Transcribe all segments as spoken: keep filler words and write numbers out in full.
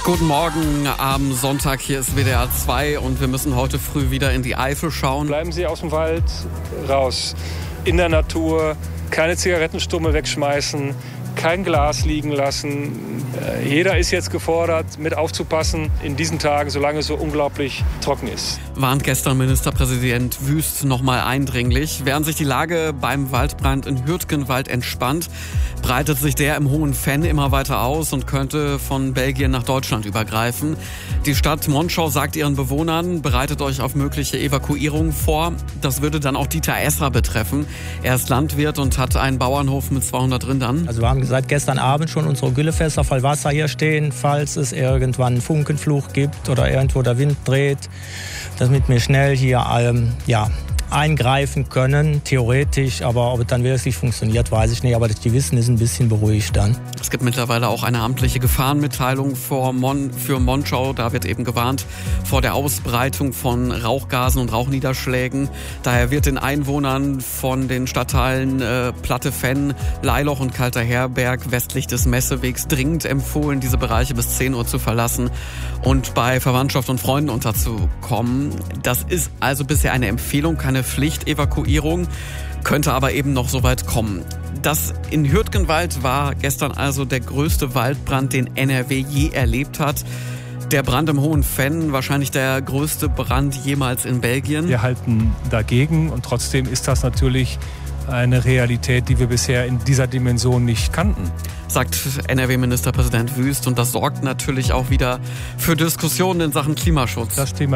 Guten Morgen am Sonntag, hier ist W D R zwei und wir müssen heute früh wieder in die Eifel schauen. Bleiben Sie aus dem Wald raus, in der Natur, keine Zigarettenstummel wegschmeißen, kein Glas liegen lassen. Jeder ist jetzt gefordert, mit aufzupassen in diesen Tagen, solange es so unglaublich trocken ist. Warnt gestern Ministerpräsident Wüst noch mal eindringlich. Während sich die Lage beim Waldbrand in Hürtgenwald entspannt, breitet sich der im Hohen Venn immer weiter aus und könnte von Belgien nach Deutschland übergreifen. Die Stadt Monschau sagt ihren Bewohnern, bereitet euch auf mögliche Evakuierungen vor. Das würde dann auch Dieter Esser betreffen. Er ist Landwirt und hat einen Bauernhof mit zweihundert Rindern. Also wir haben seit gestern Abend schon unsere Güllefässer voll Wasser hier stehen, falls es irgendwann einen Funkenflug gibt oder irgendwo der Wind dreht, damit wir schnell hier ähm, ja, eingreifen können, theoretisch, aber ob es dann wirklich funktioniert, weiß ich nicht, aber das Gewissen ist ein bisschen beruhigt dann. Es gibt mittlerweile auch eine amtliche Gefahrenmitteilung für, Mon- für Monschau, da wird eben gewarnt vor der Ausbreitung von Rauchgasen und Rauchniederschlägen. Daher wird den Einwohnern von den Stadtteilen äh, Platte Venn, Leiloch und Kalter Herberg westlich des Messewegs dringend empfohlen, diese Bereiche bis zehn Uhr zu verlassen und bei Verwandtschaft und Freunden unterzukommen. Das ist also bisher eine Empfehlung, keine Pflichtevakuierung, könnte aber eben noch so weit kommen. Das in Hürtgenwald war gestern also der größte Waldbrand, den N R W je erlebt hat. Der Brand im Hohen Venn, wahrscheinlich der größte Brand jemals in Belgien. Wir halten dagegen und trotzdem ist das natürlich eine Realität, die wir bisher in dieser Dimension nicht kannten. Sagt N R W-Ministerpräsident Wüst, und das sorgt natürlich auch wieder für Diskussionen in Sachen Klimaschutz. Das Thema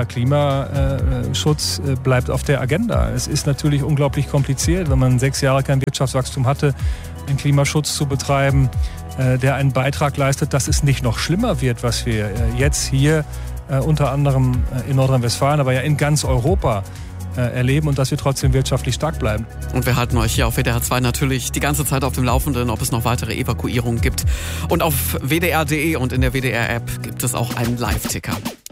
Klimaschutz bleibt auf der Agenda. Es ist natürlich unglaublich kompliziert, wenn man sechs Jahre kein Wirtschaftswachstum hatte, den Klimaschutz zu betreiben, der einen Beitrag leistet, dass es nicht noch schlimmer wird, was wir jetzt hier unter anderem in Nordrhein-Westfalen, aber ja in ganz Europa erleben und dass wir trotzdem wirtschaftlich stark bleiben. Und wir halten euch hier auf W D R zwei natürlich die ganze Zeit auf dem Laufenden, ob es noch weitere Evakuierungen gibt. Und auf W D R punkt de und in der W D R-App gibt es auch einen Live-Ticker.